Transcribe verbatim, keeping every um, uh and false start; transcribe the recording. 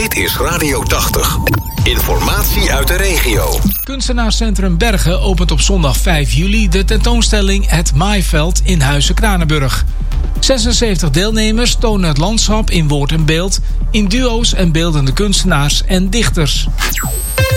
Dit is Radio tachtig. Informatie uit de regio. Kunstenaarscentrum Bergen opent op zondag vijf juli de tentoonstelling Het Maaiveld in Huize Kranenburg. zesenzeventig deelnemers tonen het landschap in woord en beeld, in duo's en beeldende kunstenaars en dichters.